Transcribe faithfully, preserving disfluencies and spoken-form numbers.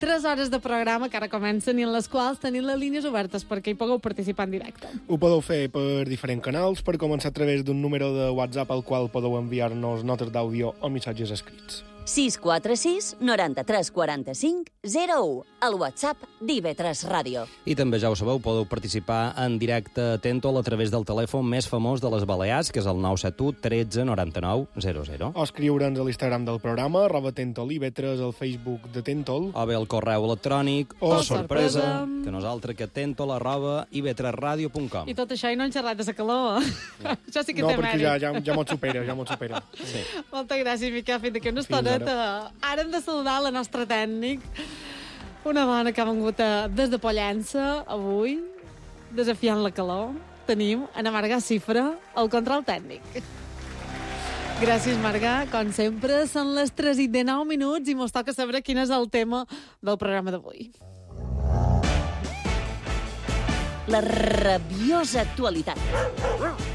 tres hores de programa que ara comencen i en les quals tenim les línies obertes perquè hi pugueu participar en directe. Ho podeu fer per diferents canals, per començar a través d'un número de WhatsApp al qual podeu enviar-nos notes d'àudio o missatges escrits. sis quatre sis noranta tres quaranta cinc zero u, el WhatsApp d'I V tres Ràdio. I també, ja ho sabeu, podeu participar en directe a Tentol a través del telèfon més famós de les Balears, que és el nou set u tretze noranta nou zero zero. O escriure'ns a l'Instagram del programa, arroba Tentol I V tres, al Facebook de Tentol. O bé el correu electrònic, o, o sorpresa, sorpresa, que nosaltres que tentol arroba i v tres ràdio punt com. I tot això i no hem xerrat de la calor. No. Això sí que no, té perquè mèrit. ja, ja, ja m'ho supera, ja m'ho supera. Sí. Moltes gràcies, Miquel. Fins d'aquí una Fins estoneta. Ara. ara hem de saludar la nostra tècnic, una dona que ha vengut a, des de Pollença, avui, desafiant la calor. Tenim Ana Marga Cifra, el control tècnic. Gràcies, Marga. Com sempre, són les tres i dinou minuts i mos toca saber quin és el tema del programa d'avui. La rabiosa actualitat.